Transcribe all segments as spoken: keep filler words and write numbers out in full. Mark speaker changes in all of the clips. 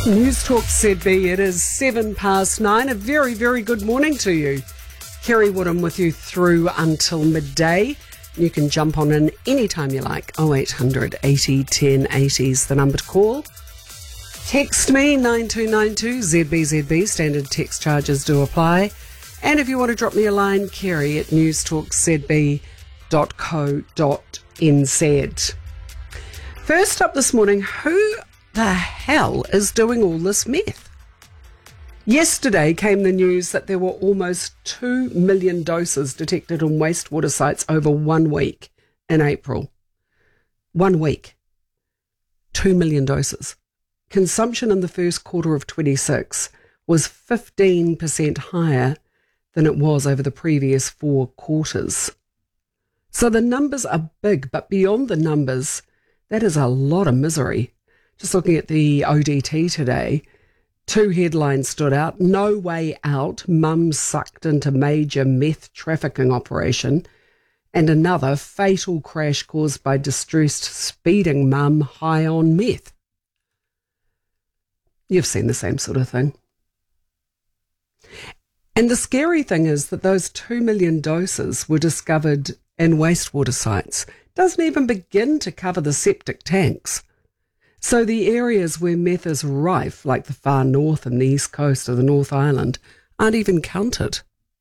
Speaker 1: News Talk Z B, it is seven past nine. A very, very good morning to you. Kerry Woodham with you through until midday. You can jump on in anytime you like. oh eight hundred eighty ten eighty is the number to call. Text me nine two nine two Z B Z B. Standard text charges do apply. And if you want to drop me a line, Kerry at newstalk z b dot co dot n z. First up this morning, who the hell is doing all this meth? Yesterday came the news that there were almost two million doses detected on wastewater sites over one week in April. One week. Two million doses. Consumption in the first quarter of twenty-six was fifteen percent higher than it was over the previous four quarters. So the numbers are big, but beyond the numbers, that is a lot of misery. Just looking at the O D T today, two headlines stood out. No way out, mum sucked into major meth trafficking operation. And another, fatal crash caused by distressed speeding mum high on meth. You've seen the same sort of thing. And the scary thing is that those two million doses were discovered in wastewater sites. Doesn't even begin to cover the septic tanks. So the areas where meth is rife, like the far north and the east coast of the North Island, aren't even counted.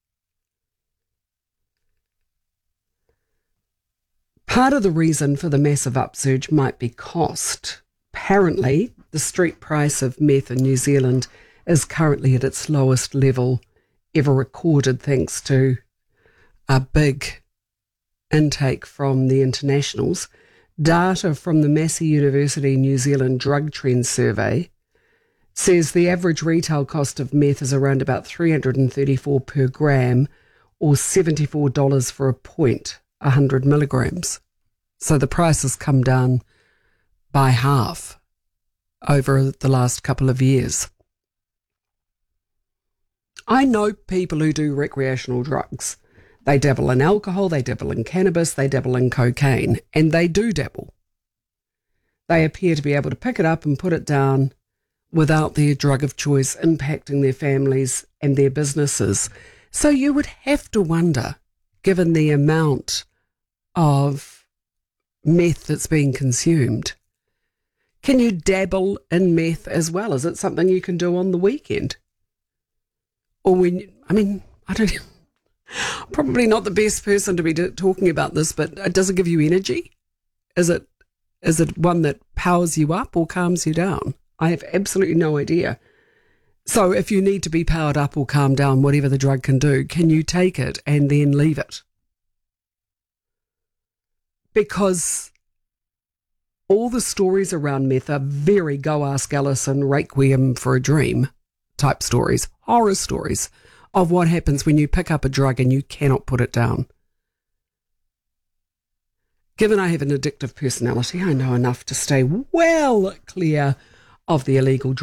Speaker 1: Part of the reason for the massive upsurge might be cost. Apparently, the street price of meth in New Zealand is currently at its lowest level ever recorded, thanks to a big intake from the internationals. Data from the Massey University New Zealand Drug Trends Survey says the average retail cost of meth is around about three hundred thirty-four dollars per gram, or seventy-four dollars for a point, one hundred milligrams. So the price has come down by half over the last couple of years. I know people who do recreational drugs. They dabble in alcohol, they dabble in cannabis, they dabble in cocaine, and they do dabble. They appear to be able to pick it up and put it down without their drug of choice impacting their families and their businesses. So you would have to wonder, given the amount of meth that's being consumed, can you dabble in meth as well? Is it something you can do on the weekend? Or when, I mean, I don't know. Probably not the best person to be do- talking about this, but does it give you energy? Is it is it one that powers you up or calms you down? I have absolutely no idea. So if you need to be powered up or calmed down, whatever the drug can do, can you take it and then leave it? Because all the stories around meth are very Go Ask Alison, Requiem for a Dream type stories, horror stories of what happens when you pick up a drug and you cannot put it down. Given I have an addictive personality, I know enough to stay well clear of the illegal drug.